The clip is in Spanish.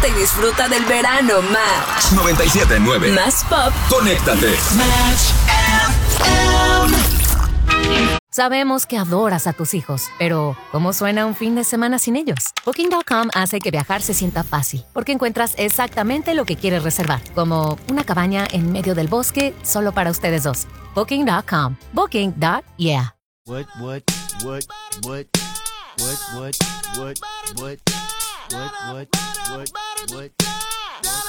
y disfruta del verano Match. 97.9. Más pop. Conéctate. Sabemos que adoras a tus hijos, pero ¿cómo suena un fin de semana sin ellos? Booking.com hace que viajar se sienta fácil, porque encuentras exactamente lo que quieres reservar, como una cabaña en medio del bosque solo para ustedes dos. Booking.com. Booking.yeah. What?